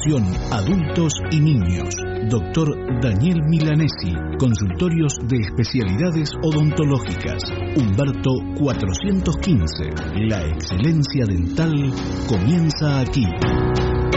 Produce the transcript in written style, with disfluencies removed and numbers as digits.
Atención adultos y niños. Dr. Daniel Milanesi, consultorios de especialidades odontológicas. Humberto 415. La excelencia dental comienza aquí.